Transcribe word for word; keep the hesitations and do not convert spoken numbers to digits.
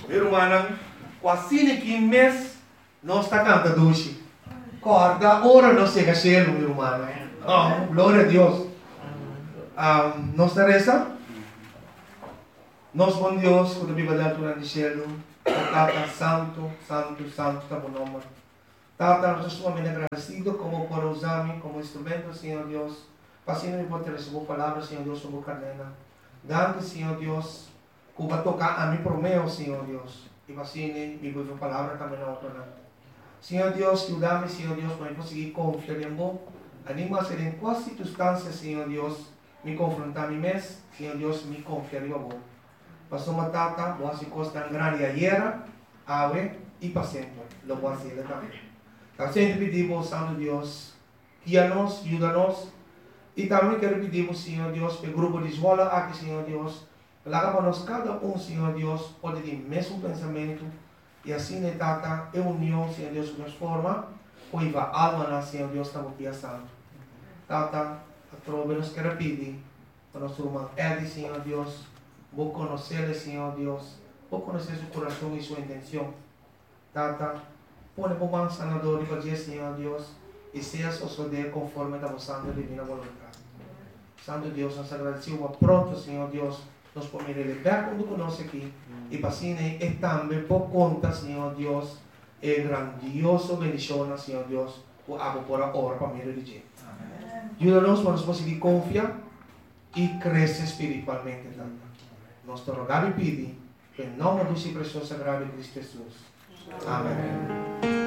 Meu irmão, quase que mês não está cantando hoje. Corda, ora não chega cheio, meu irmão. Oh, glória a Deus. Um, nós reza. Nós, bom Deus, quando a Bíblia da altura de cielo, Tata Santo, Santo, Santo, está bom nome. Tata, nós estamos muito agradecidos como por usar-me como instrumento, Senhor Deus. Passando me pode receber palavras, Senhor Deus, sobre o cadena. Dando, Senhor Deus, que vai tocar a mim por meu, Senhor Deus. E passando me vou palavra também na outra. Senhor Deus, ajuda-me, Senhor Deus, para eu conseguir confiar em você. Anima a ser em quais circunstâncias, Senhor Deus, me confrontar a mim mesmo, Senhor Deus, me confiar em você. Passou uma tata, boa se costa grande ayer, ave e paciente. Lo voy a hacer também. Então, sempre pedimos, Santo Deus, guia-nos, ajuda-nos. E também quero pedir, Senhor Deus, para o grupo de escola aqui, Senhor Deus, para que nós, cada um, Senhor Deus, pode ter o mesmo pensamento. E assim, né, tata, é união, Senhor Deus, que nos forma, pois a alma, Senhor Deus, está aqui, Santo. Tata, a trova nos quer pedir, para nosso irmão Edi, Senhor Deus, vou conhecer, Senhor Deus, vou conhecer seu coração e sua intenção. Tata, põe por mão sanador e fazer, Senhor Deus, e seja suceder conforme a vossa divina vontade. Santo Deus, nós agradecemos pronto, Senhor Deus, nos podemos libertar quando conosco aqui. E para assim, é também por conta, Senhor Deus, é grandioso bendição, Senhor Deus, o água por a hora para mim religião. Ajuda-nos para nos conseguir confiar e crescer espiritualmente. Nós te rogamos e pedimos, em nome do seu precioso sagrado Cristo Jesus. Amém.